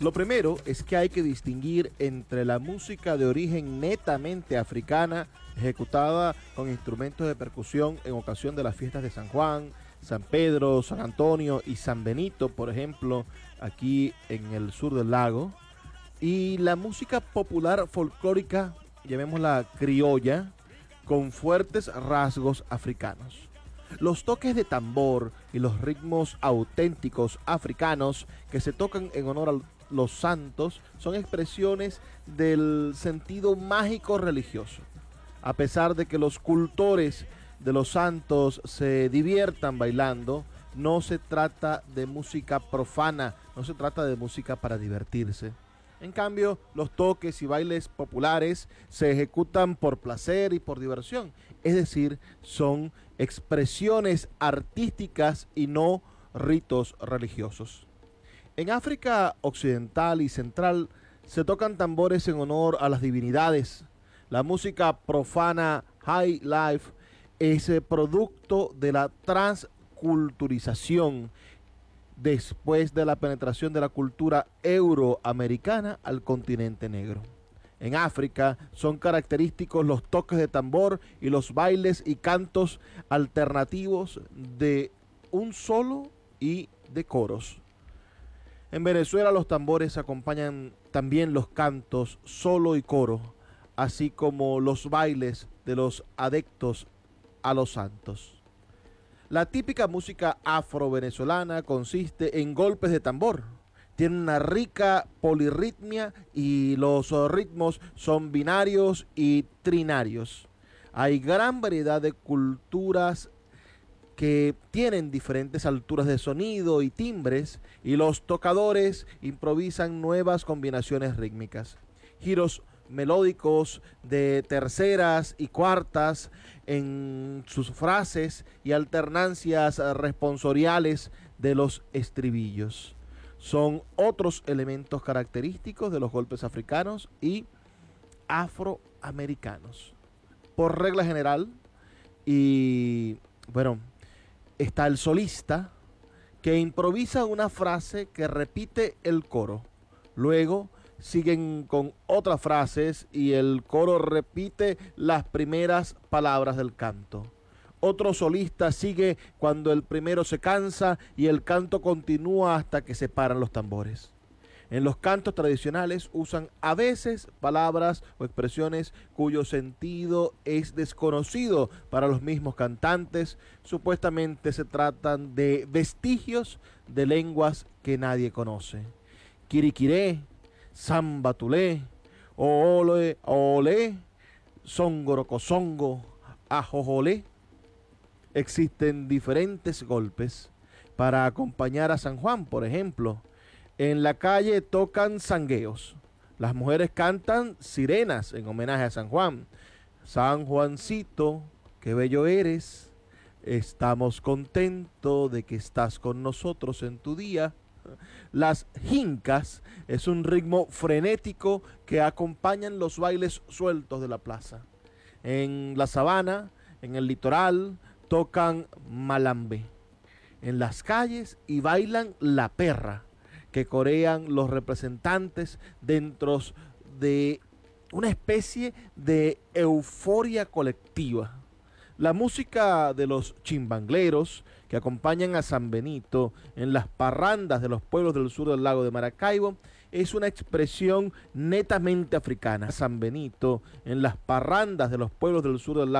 Lo primero es que hay que distinguir entre la música de origen netamente africana, ejecutada con instrumentos de percusión en ocasión de las fiestas de San Juan, San Pedro, San Antonio y San Benito, por ejemplo, aquí en el sur del lago, y la música popular folclórica, llamémosla criolla, con fuertes rasgos africanos. Los toques de tambor y los ritmos auténticos africanos que se tocan en honor a los santos son expresiones del sentido mágico religioso. A pesar de que los cultores de los santos se diviertan bailando, no se trata de música profana, no se trata de música para divertirse. En cambio, los toques y bailes populares se ejecutan por placer y por diversión, es decir, son expresiones artísticas y no ritos religiosos. En África Occidental y Central se tocan tambores en honor a las divinidades. La música profana high life es producto de la transculturización después de la penetración de la cultura euroamericana al continente negro. En África son característicos los toques de tambor y los bailes y cantos alternativos de un solo y de coros. En Venezuela los tambores acompañan también los cantos solo y coro, así como los bailes de los adeptos a los santos. La típica música afro-venezolana consiste en golpes de tambor. Tiene una rica polirritmia y los ritmos son binarios y trinarios. Hay gran variedad de culturas que tienen diferentes alturas de sonido y timbres, y los tocadores improvisan nuevas combinaciones rítmicas. Giros melódicos de terceras y cuartas en sus frases y alternancias responsoriales de los estribillos son otros elementos característicos de los golpes africanos y afroamericanos. Por regla general, y bueno, está el solista que improvisa una frase que repite el coro. Luego siguen con otras frases y el coro repite las primeras palabras del canto. Otro solista sigue cuando el primero se cansa y el canto continúa hasta que se paran los tambores. En los cantos tradicionales usan a veces palabras o expresiones cuyo sentido es desconocido para los mismos cantantes. Supuestamente se tratan de vestigios de lenguas que nadie conoce. Quiriquiré, Sambatulé, Ole, Ole, Songorocosongo, Ajojolé. Existen diferentes golpes para acompañar a San Juan, por ejemplo. En la calle tocan sangueos. Las mujeres cantan sirenas en homenaje a San Juan. San Juancito, qué bello eres. Estamos contentos de que estás con nosotros en tu día. Las jincas es un ritmo frenético que acompañan los bailes sueltos de la plaza. En la sabana, en el litoral, tocan malambe en las calles y bailan la perra, que corean los representantes dentro de una especie de euforia colectiva. La música de los chimbangleros que acompañan a San Benito en las parrandas de los pueblos del sur del lago de Maracaibo es una expresión netamente africana. San Benito en las parrandas de los pueblos del sur del lago